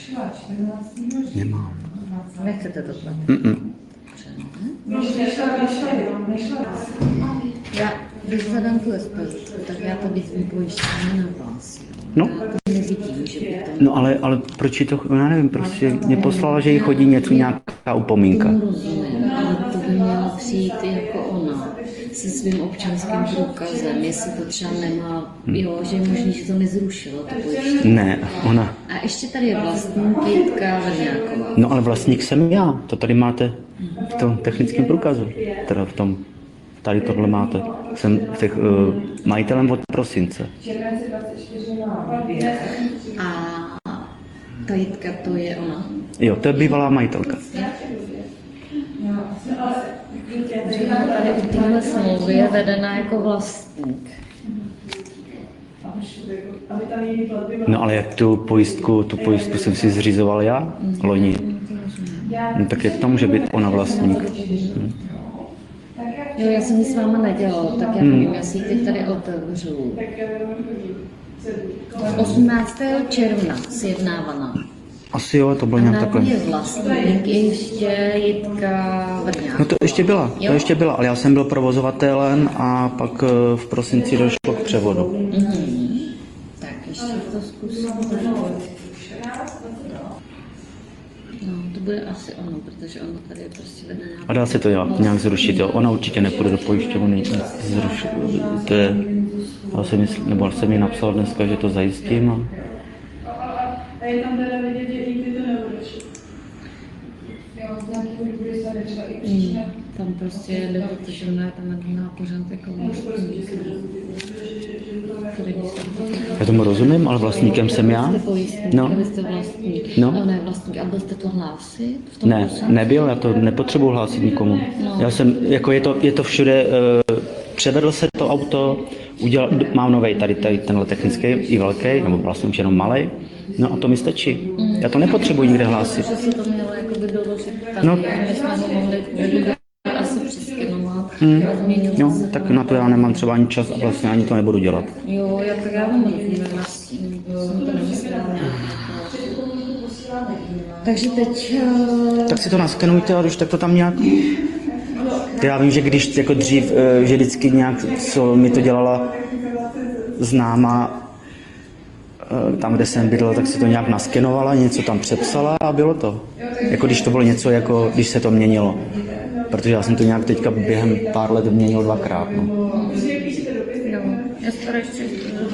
Nemám. Nechcete to platit? Já, když zadám tu SPZ, tak já to vidím pojištění na vás. No. Já to nevidím, že by tam... No ale proč to, já nevím, prostě mě poslala, že jí chodí něco, nějaká upomínka. Tomu rozumím, ale to by měla přijít jako ona se svým občanským průkazem, jestli to třeba nemá, jo, že je možný, že to nezrušilo, to pojištění. Ne, ona. A ještě tady je vlastník Jitka Vrňáková. No ale vlastník jsem já, to tady máte v tom technickém průkazu, teda v tom, tady tohle máte. Jsem majitelem od prosince. A ta Jitka, to je ona? Jo, to je bývalá majitelka. Tady u téhle smlouvy je vedena jako vlastník. No ale jak tu pojistku jsem si zřizoval já, loni. No, tak jak to může být ona vlastník? Jo, já jsem ji s váma nedělala, tak já nevím, jestli teď tady otevřu. 18. června sjednávaná. Asi jo, to bylo A nějak na takhle. ní je vlastník ještě Jitka Vrňák. No to ještě byla, ale já jsem byl provozovatelem a pak v prosinci došlo k převodu. Tak ještě to zkusím. No, to bude asi ono, protože ono tady je prostě vedena nějaká... A dá se to nějak zrušit, jo. Ona určitě nepůjde do pojišťovny zrušit. To je, já jsem myslím, nebo jsem mi napsal dneska, že to zajistím. A je tam teda vidět, že nikdy to neodešlo. Tam prostě je dotyčené, tam má pořád jako vlastník. Já tomu rozumím, ale vlastníkem jsem já. Jste pojistník, No. vy jste vlastník. No. No, ne vlastník. A byl jste to hlásit? V tom Ne, procesu? nebyl, já to nepotřebuji hlásit nikomu. Já jsem, jako je to všude, převedl se to auto, mám novej tady tenhle technický i velký, nebo vlastně už jenom malej. No a to mi stačí. Já to nepotřebuji nikde hlásit. Že se to mělo jakoby doložit tady, No. my jsme ho mohli asi přeskenovat. No, tak na to já nemám třeba ani čas a vlastně ani to nebudu dělat. Jo, tak já vám rozumím, jsem to nemyslela. Takže teď... Tak si to naskenujte a když tak to tam nějak... Já vím, že když jako dřív, že vždycky nějak, co mi to dělala známá, tam, kde jsem bydlel, tak si to nějak naskenovala, něco tam přepsala a bylo to. Jako když to bylo něco, jako když se to měnilo. Protože já jsem to nějak teďka během pár let měnil dvakrát. No. No, já se tady ještě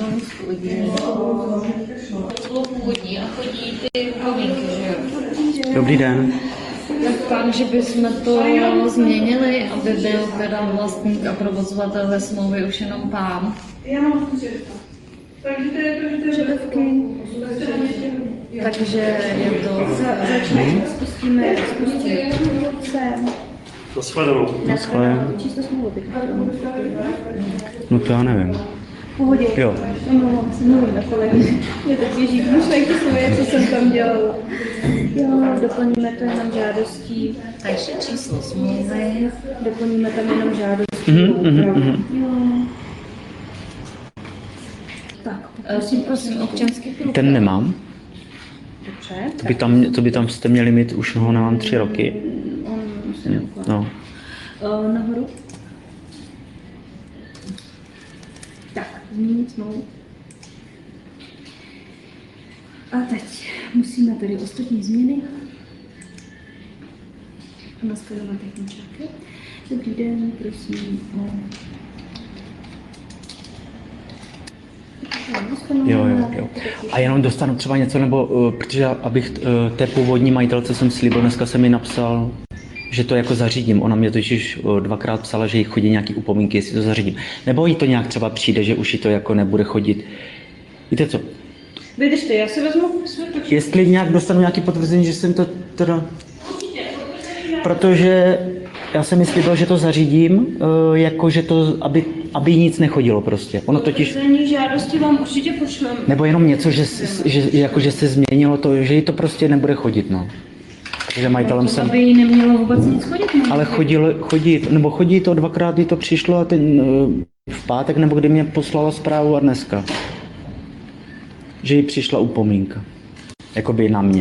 původní a chodí ty povinky, že jo? Dobrý den. Tak pán, že bychom to změnili, aby byl teda vlastník a provozovatel ve smlouvě už jenom pán. Já mám zkušenost. Takže to je to, že to je Takže je to... Spustíme sem. Nashledanou. Číslo smlouvy teď. No to já nevím. V pohodě. Jo. Omlouvám se, mluvím na kolegy. Mě teď běží myšlenky svoje, co jsem tam dělala. Jo, doplníme to jenom žádostí. Takže číslo smlouvy. Doplníme tam jenom žádostí. Jo. Tak, Prosím, občanský průkaz. Ten nemám. dobře. To by tam jste měli mít, už ho nemám 3 roky. On se neukládá. No. Nahoru. Tak, změnit smlouvu. A teď musíme tady ostatní změny. Naskladovat techničáky. Dobrý den, prosím o... Jo. A jenom dostanu třeba něco, nebo protože abych té původní majitelce jsem slíbil, dneska jsem mi napsal, že to jako zařídím. Ona mě totiž 2krát psala, že jí chodí nějaký upomínky, jestli to zařídím. Nebo jí to nějak třeba přijde, že už jí to jako nebude chodit. Víte co? Vydržte, já si vezmu svůj počítač. Jestli nějak dostanu nějaké potvrzení, že jsem to teda... Protože já jsem mi slíbil, že to zařídím, jako že to, aby jí nic nechodilo prostě. Ono totiž... Potvrzení žádosti vám určitě pošlem. Nebo jenom něco, že se změnilo to, že jí to prostě nebude chodit, no. Protože majitelem jsem... Aby jí nemělo vůbec nic chodit. Ale chodí to 2krát, jí to přišlo a v pátek, nebo kdy mě poslala zprávu a dneska. Že jí přišla upomínka. Jakoby na mě.